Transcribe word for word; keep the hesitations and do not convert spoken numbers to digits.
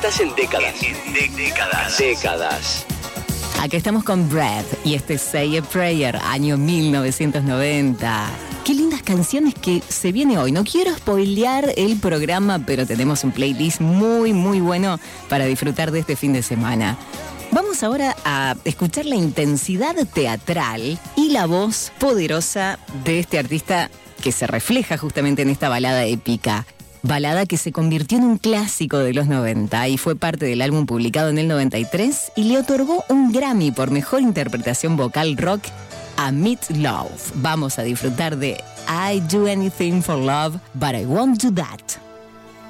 Estás en décadas. En décadas. Décadas. Acá estamos con Brad y este es Say a Prayer, año mil novecientos noventa. Qué lindas canciones que se viene hoy. No quiero spoilear el programa, pero tenemos un playlist muy, muy bueno para disfrutar de este fin de semana. Vamos ahora a escuchar la intensidad teatral y la voz poderosa de este artista que se refleja justamente en esta balada épica. Balada que se convirtió en un clásico de los noventa y fue parte del álbum publicado en el noventa y tres y le otorgó un Grammy por mejor interpretación vocal rock a Meat Loaf. Vamos a disfrutar de I Do Anything for Love, but I Won't Do That.